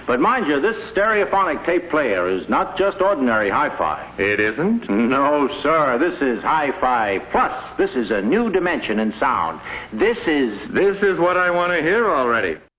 But mind you, this stereophonic tape player is not just ordinary hi-fi. It isn't? No, sir. This is Hi-Fi Plus. This is a new dimension in sound. This is what I want to hear already.